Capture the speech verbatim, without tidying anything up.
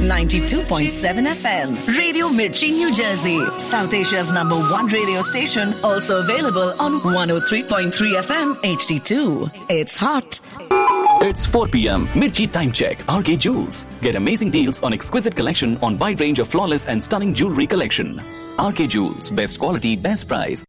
ninety-two point seven F M. Radio Mirchi, New Jersey. South Asia's number one radio station. Also available on one oh three point three F M H D two. It's hot. It's four p.m. Mirchi Time Check. R K Jewels. Get amazing deals on exquisite collection on wide range of flawless and stunning jewelry collection. R K Jewels. Best quality, best price.